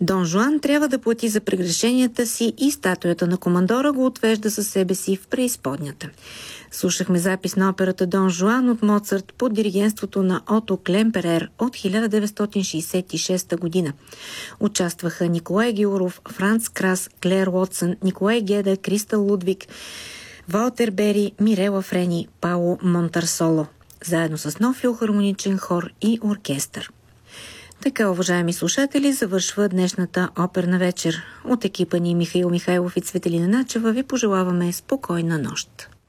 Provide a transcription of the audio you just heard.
Дон Жуан трябва да плати за прегрешенията си и статуята на командора го отвежда със себе си в преизподнята. Слушахме запис на операта Дон Жуан от Моцарт под диригентството на Ото Клемперер от 1966 година. Участваха Николай Гюров, Франц Крас, Клер Уотсън, Николай Геда, Кристал Лудвиг, Валтер Бери, Мирела Френи, Пауло Монтарсоло, заедно с нов филхармоничен хор и оркестър. Така, уважаеми слушатели, завършва днешната оперна вечер. От екипа ни Михаил Михайлов и Цветелина Начева ви пожелаваме спокойна нощ.